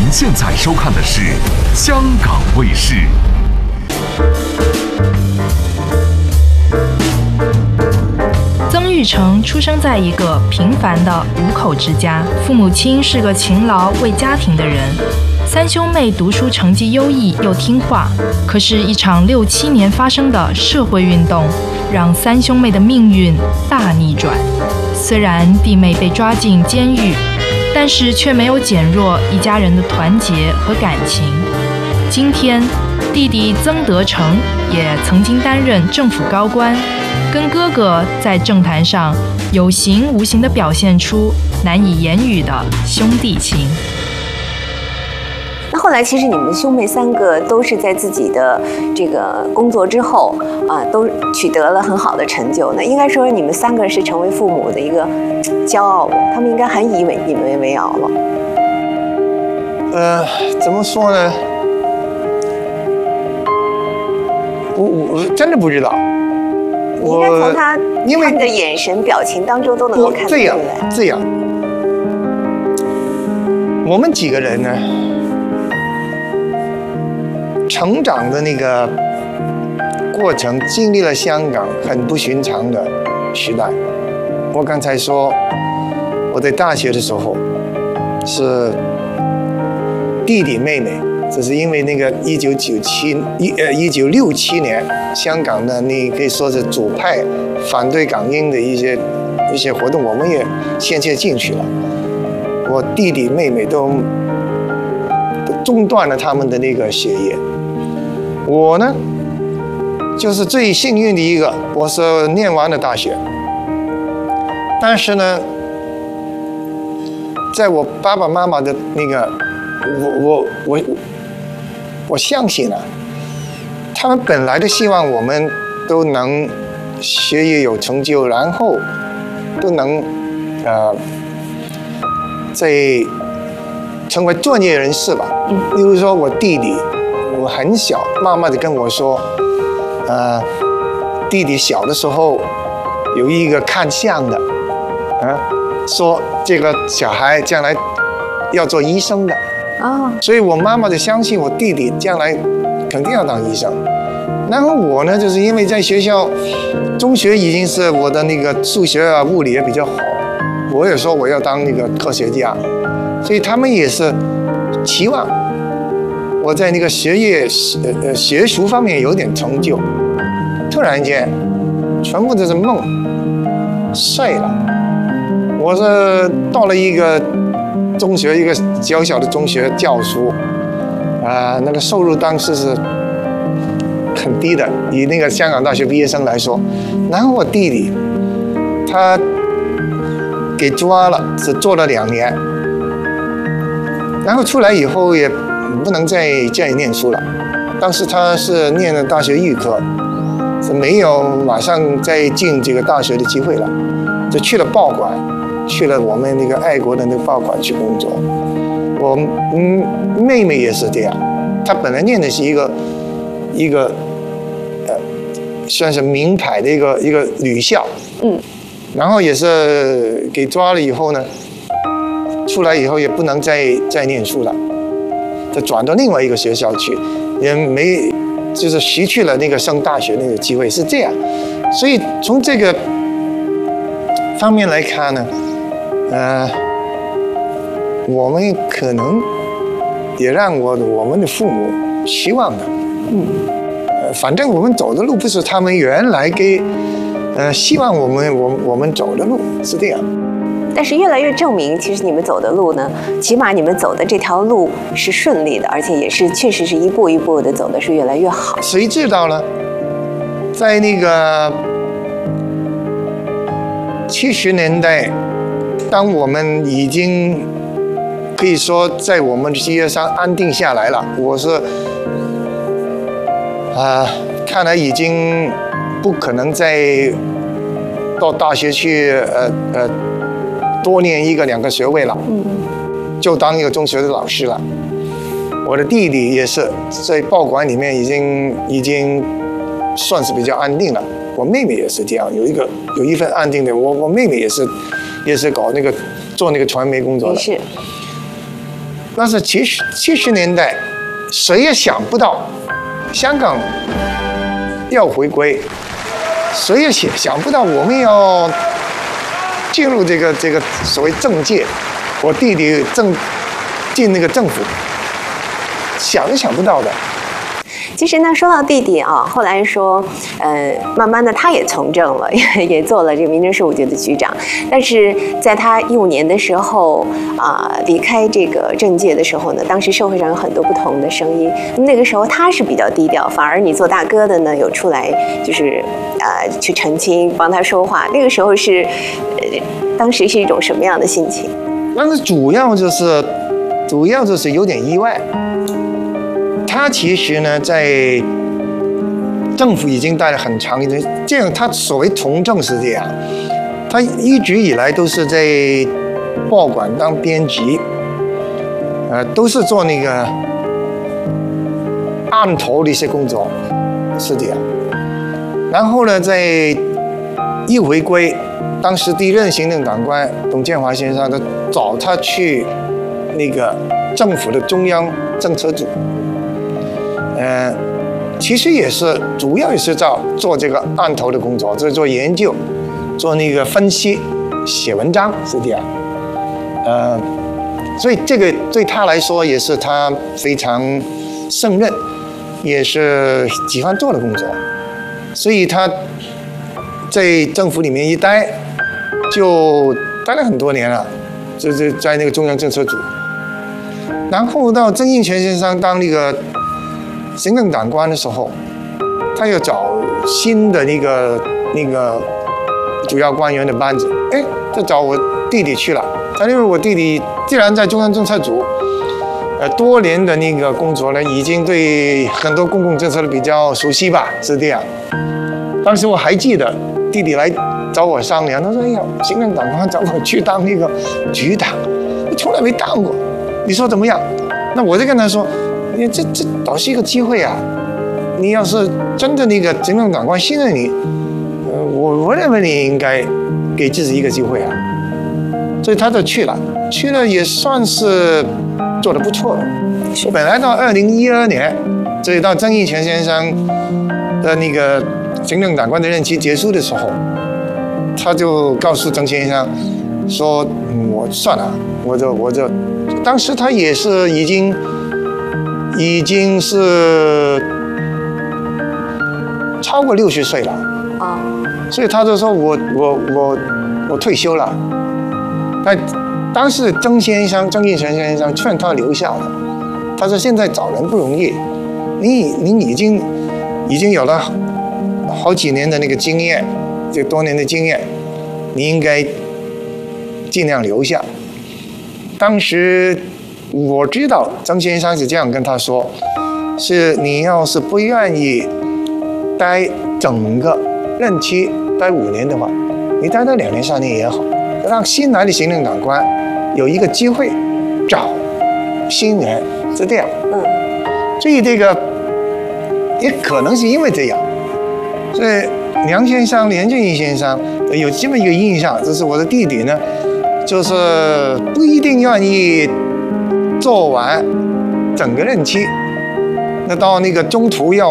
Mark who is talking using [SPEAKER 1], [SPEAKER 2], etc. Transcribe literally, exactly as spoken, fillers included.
[SPEAKER 1] 现在收看的是香港卫视。
[SPEAKER 2] 曾钰成出生在一个平凡的五口之家，父母亲是个勤劳为家庭的人。三兄妹读书成绩优异又听话，可是，一场六七年发生的社会运动，让三兄妹的命运大逆转。虽然弟妹被抓进监狱，但是却没有减弱一家人的团结和感情。今天，弟弟曾德成也曾经担任政府高官，跟哥哥在政坛上有形无形地表现出难以言语的兄弟情。
[SPEAKER 3] 那后来，其实你们兄妹三个都是在自己的这个工作之后啊，都取得了很好的成就。那应该说，你们三个是成为父母的一个骄傲，他们应该很以为你们为傲了。
[SPEAKER 4] 呃，怎么说呢？我我真的不知道。
[SPEAKER 3] 应该从他因为的眼神、表情当中都能够看得出来。
[SPEAKER 4] 这样这样，我们几个人呢？成长的那个过程，经历了香港很不寻常的时代。我刚才说，我在大学的时候是弟弟妹妹，这是因为那个一九九七一呃一九六七年香港的那可以说是左派反对港英的一些一些活动，我们也先切进去了。我弟弟妹妹都都中断了他们的那个学业。我呢，就是最幸运的一个，我是念完了大学，但是呢，在我爸爸妈妈的那个，我我我我相信啊，他们本来的希望我们都能学业有成就，然后都能呃，在成为专业人士吧。例如说我弟弟。我很小，妈妈就跟我说，呃，弟弟小的时候有一个看相的，啊，说这个小孩将来要做医生的，啊，所以我妈妈就相信我弟弟将来肯定要当医生。然后我呢，就是因为在学校，中学已经是我的那个数学啊、物理也比较好，我也说我要当那个科学家，所以他们也是期望。我在那个学业、呃学术方面有点成就，突然间，全部都是梦碎了。我是到了一个中学，一个小小的中学教书，啊、呃，那个收入当时是很低的，以那个香港大学毕业生来说。然后我弟弟，他给抓了，只做了两年，然后出来以后也。不能在家里念书了，当时他是念了大学预科，是没有马上再进这个大学的机会了，就去了报馆，去了我们那个爱国的那个报馆去工作。我嗯妹妹也是这样，她本来念的是一个一个呃算是名牌的一个一个女校，嗯，然后也是给抓了以后呢，出来以后也不能再再念书了。就转到另外一个学校去，也没，就是失去了那个上大学那个机会，是这样。所以从这个方面来看呢，呃，我们可能也让我我们的父母希望的，嗯，呃，反正我们走的路不是他们原来给，呃，希望我们我我们走的路是这样。
[SPEAKER 3] 但是越来越证明，其实你们走的路呢，起码你们走的这条路是顺利的，而且也是确实是一步一步的走的是越来越好。
[SPEAKER 4] 谁知道呢？在那个七十年代，当我们已经可以说在我们的事业上安定下来了，我是啊、呃，看来已经不可能再到大学去，呃呃。多念一个两个学位了，就当一个中学的老师了。我的弟弟也是在报馆里面已经已经算是比较安定了。我妹妹也是这样，有一个有一份安定的。我我妹妹也是也是搞那个做那个传媒工作的。
[SPEAKER 3] 是。
[SPEAKER 4] 那是七十七十年代，谁也想不到香港要回归，谁也想想不到我们要进入这个这个所谓政界，我弟弟政进那个政府，想都想不到的。
[SPEAKER 3] 其实呢，说到弟弟啊，后来说，呃，慢慢的他也从政了，也也做了这个民政事务局的局长。但是在他一五年的时候啊、呃，离开这个政界的时候呢，当时社会上有很多不同的声音。那个时候他是比较低调，反而你做大哥的呢，有出来就是啊、呃、去澄清，帮他说话。那个时候是，呃，当时是一种什么样的心情？
[SPEAKER 4] 但是主要就是，主要就是有点意外。他其实呢，在政府已经待了很长一段，这样他所谓从政是这样，他一直以来都是在报馆当编辑，呃，都是做那个案头的一些工作，是这样。然后呢，在一回归，当时第一任行政长官董建华先生，他找他去那个政府的中央政策组。呃，其实也是主要也是在做这个案头的工作，就是做研究，做那个分析，写文章是这样。呃，所以这个对他来说也是他非常胜任，也是喜欢做的工作。所以他在政府里面一待，就待了很多年了，就是在那个中央政策组。然后到曾荫权先生当那个行政长官的时候，他又找新的那个那个主要官员的班子，哎，就找我弟弟去了。他因为我弟弟既然在中央政策组，呃，多年的那个工作呢，已经对很多公共政策比较熟悉吧，是这样。当时我还记得弟弟来找我商量，他说：“哎呀，行政长官找我去当那个局长，我从来没当过，你说怎么样？”那我就跟他说。你这这倒是一个机会啊！你要是真的那个行政长官信任你，呃，我我认为你应该给自己一个机会啊。所以他就去了，去了也算是做得不错的。本来到二零一二年，所以到曾荫权先生的那个行政长官的任期结束的时候，他就告诉曾先生说：“嗯、我算了，我就我就，当时他也是已经。”已经是超过六十岁了啊，所以他就说我我我我退休了。那当时曾先生曾荫权先生劝他留下了，他说现在找人不容易，你你已经已经有了好几年的那个经验，这多年的经验，你应该尽量留下。当时。我知道曾先生是这样跟他说，是你要是不愿意待整个任期待五年的话，你待到两年三年也好，让新来的行政长官有一个机会找新人，是这样。嗯，所以这个也可能是因为这样，所以梁先生、连俊逸先生有这么一个印象，就是我的弟弟呢，就是不一定愿意。做完整个任期，那到那个中途要